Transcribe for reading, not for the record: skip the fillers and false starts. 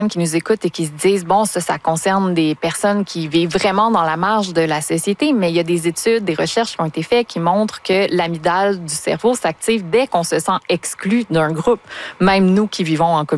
qui nous écoutent et qui se disent, bon, ça concerne des personnes qui vivent vraiment dans la marge de la société, mais il y a des études, des recherches qui ont été faites qui montrent que l'amygdale du cerveau s'active dès qu'on se sent exclu d'un groupe, même nous qui vivons en communauté.